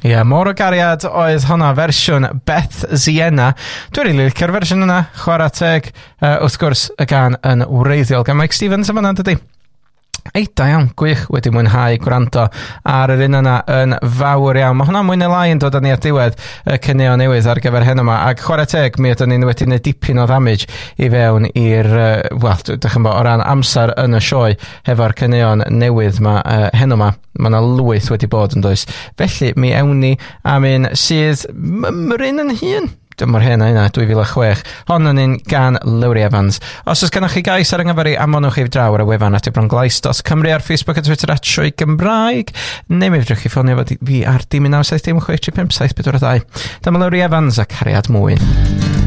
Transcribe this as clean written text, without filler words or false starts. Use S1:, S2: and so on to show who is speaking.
S1: Ie, Mor o Gariad oedd honna fersiwn Beth Zienna. Dwi'n rili licio'r fersiwn yna, chwarae teg, wrth gwrs y gan yn wreiddiol gan Mike Stevens yma yna, dydi? Da iawn, gwych, wedi mwynhau gwrando ar yr un yna yn fawr iawn. Mae hwnna mwy neu lai yn dod â ni at diwedd y cynnig newydd ar gyfer hyn yma, ac chwarae teg, mi ydyn ni'n wedi gwneud dipyn o damage i fewn i'r, wel, dych chi'n bod, o ran amser yn y sioe hefo'r cynnig newydd yma, hyn yma. Mae yna lwyth wedi bod yn does. Felly, mi ewn ni am un sydd mymryn yn hun. Dim mor hen yna, 2006. Hon yn un gan Lowry Evans. Os oes gennych chi gais ar ynghyfer i amonwch i draw ar y wefan at ybronglais.cymru ar Facebook a Twitter at Sioe Gymraeg. Neu mi fedrwch chi ffonio fi ar 1976 355 742. Dyma Lowry Evans a Cariad Mwyn.